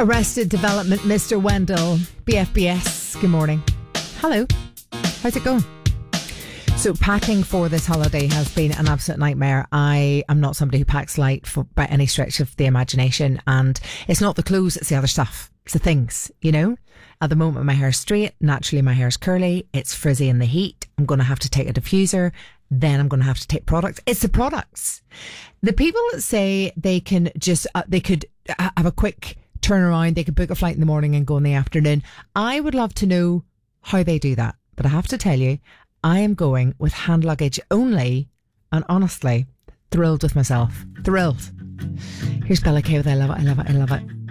Arrested Development, Mr. Wendell, BFBS. Good morning. Hello. How's it going? So packing for this holiday has been an absolute nightmare. I am not somebody who packs light by any stretch of the imagination, and it's not the clothes, it's the other stuff. It's the things, you know. At the moment my hair's straight, naturally my hair's curly, it's frizzy in the heat. I'm going to have to take a diffuser, then I'm going to have to take products. It's the products. The people that say they can just, they could have a quick turnaround, they could book a flight in the morning and go in the afternoon. I would love to know how they do that. But I have to tell you, I am going with hand luggage only, and honestly, thrilled with myself. Thrilled. Here's Bella Kay with I Love It, I Love It, I Love It.